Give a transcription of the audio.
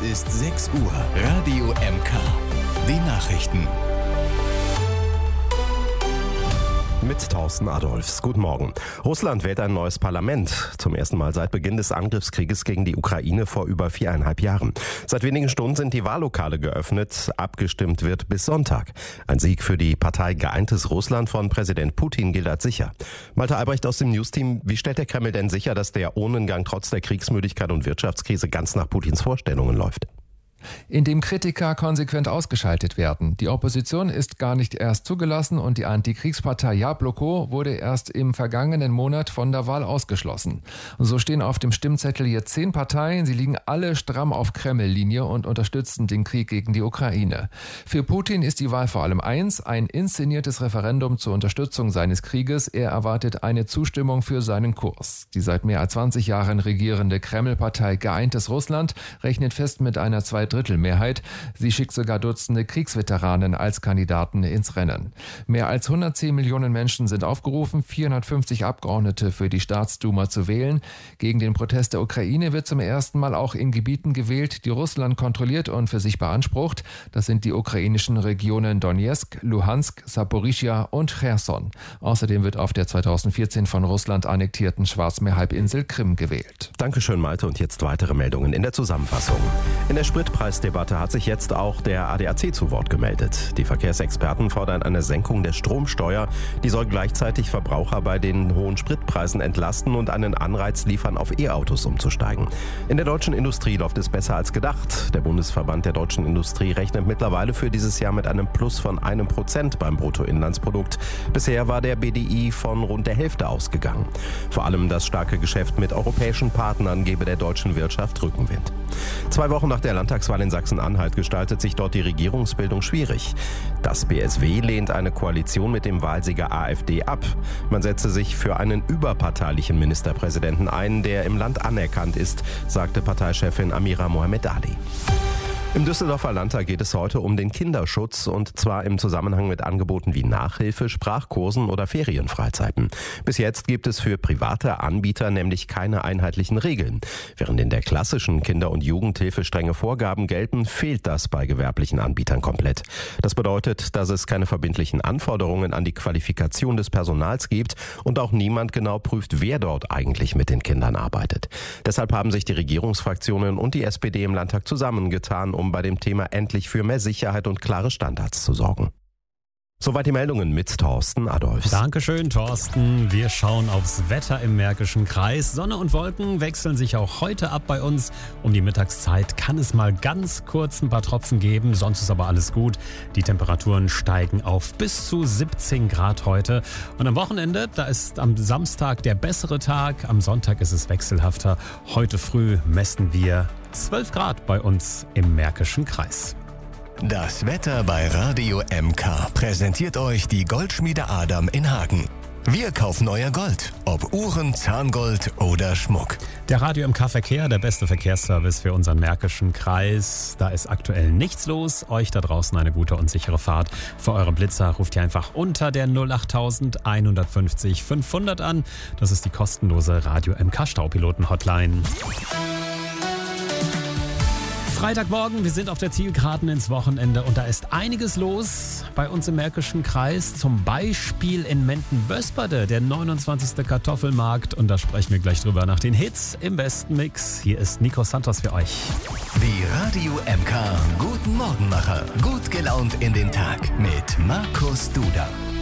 Es ist 6 Uhr. Radio MK. Die Nachrichten. Mit Thorsten Adolfs. Guten Morgen. Russland wählt ein neues Parlament. Zum ersten Mal seit Beginn des Angriffskrieges gegen die Ukraine vor über 4,5 Jahren. Seit wenigen Stunden sind die Wahllokale geöffnet. Abgestimmt wird bis Sonntag. Ein Sieg für die Partei Geeintes Russland von Präsident Putin gilt als sicher. Malte Albrecht aus dem Newsteam. Wie stellt der Kreml denn sicher, dass der Urnengang trotz der Kriegsmüdigkeit und Wirtschaftskrise ganz nach Putins Vorstellungen läuft? Indem Kritiker konsequent ausgeschaltet werden. Die Opposition ist gar nicht erst zugelassen und die Antikriegspartei Jabloko wurde erst im vergangenen Monat von der Wahl ausgeschlossen. Und so stehen auf dem Stimmzettel hier 10 Parteien. Sie liegen alle stramm auf Kreml-Linie und unterstützen den Krieg gegen die Ukraine. Für Putin ist die Wahl vor allem eins: ein inszeniertes Referendum zur Unterstützung seines Krieges. Er erwartet eine Zustimmung für seinen Kurs. Die seit mehr als 20 Jahren regierende Kreml-Partei Geeintes Russland rechnet fest mit einer Zweidrittelmehrheit. Sie schickt sogar Dutzende Kriegsveteranen als Kandidaten ins Rennen. Mehr als 110 Millionen Menschen sind aufgerufen, 450 Abgeordnete für die Staatsduma zu wählen. Gegen den Protest der Ukraine wird zum ersten Mal auch in Gebieten gewählt, die Russland kontrolliert und für sich beansprucht. Das sind die ukrainischen Regionen Donetsk, Luhansk, Saporischschja und Cherson. Außerdem wird auf der 2014 von Russland annektierten Schwarzmeerhalbinsel Krim gewählt. Dankeschön, Malte. Und jetzt weitere Meldungen in der Zusammenfassung. In der Spritpreisdebatte hat sich jetzt auch der ADAC zu Wort gemeldet. Die Verkehrsexperten fordern eine Senkung der Stromsteuer. Die soll gleichzeitig Verbraucher bei den hohen Spritpreisen entlasten und einen Anreiz liefern, auf E-Autos umzusteigen. In der deutschen Industrie läuft es besser als gedacht. Der Bundesverband der deutschen Industrie rechnet mittlerweile für dieses Jahr mit einem Plus von 1% beim Bruttoinlandsprodukt. Bisher war der BDI von rund der Hälfte ausgegangen. Vor allem das starke Geschäft mit europäischen Partnern gebe der deutschen Wirtschaft Rückenwind. 2 Wochen nach der Landtagswahl in Sachsen-Anhalt gestaltet sich dort die Regierungsbildung schwierig. Das BSW lehnt eine Koalition mit dem Wahlsieger AfD ab. Man setze sich für einen überparteilichen Ministerpräsidenten ein, der im Land anerkannt ist, sagte Parteichefin Amira Mohamed Ali. Im Düsseldorfer Landtag geht es heute um den Kinderschutz, und zwar im Zusammenhang mit Angeboten wie Nachhilfe, Sprachkursen oder Ferienfreizeiten. Bis jetzt gibt es für private Anbieter nämlich keine einheitlichen Regeln. Während in der klassischen Kinder- und Jugendhilfe strenge Vorgaben gelten, fehlt das bei gewerblichen Anbietern komplett. Das bedeutet, dass es keine verbindlichen Anforderungen an die Qualifikation des Personals gibt und auch niemand genau prüft, wer dort eigentlich mit den Kindern arbeitet. Deshalb haben sich die Regierungsfraktionen und die SPD im Landtag zusammengetan, um bei dem Thema endlich für mehr Sicherheit und klare Standards zu sorgen. Soweit die Meldungen mit Thorsten Adolfs. Dankeschön, Thorsten. Wir schauen aufs Wetter im Märkischen Kreis. Sonne und Wolken wechseln sich auch heute ab bei uns. Um die Mittagszeit kann es mal ganz kurz ein paar Tropfen geben, sonst ist aber alles gut. Die Temperaturen steigen auf bis zu 17 Grad heute. Und am Wochenende, da ist am Samstag der bessere Tag. Am Sonntag ist es wechselhafter. Heute früh messen wir 12 Grad bei uns im Märkischen Kreis. Das Wetter bei Radio MK präsentiert euch die Goldschmiede Adam in Hagen. Wir kaufen euer Gold, ob Uhren, Zahngold oder Schmuck. Der Radio MK Verkehr, der beste Verkehrsservice für unseren Märkischen Kreis. Da ist aktuell nichts los. Euch da draußen eine gute und sichere Fahrt. Für eure Blitzer ruft ihr einfach unter der 08000 150 500 an. Das ist die kostenlose Radio MK Staupiloten-Hotline. Freitagmorgen, wir sind auf der Zielgeraden ins Wochenende und da ist einiges los bei uns im Märkischen Kreis. Zum Beispiel in Menden-Bösperde, der 29. Kartoffelmarkt. Und da sprechen wir gleich drüber nach den Hits im besten Mix. Hier ist Nico Santos für euch. Die Radio MK Guten Morgenmacher. Gut gelaunt in den Tag mit Markus Duda.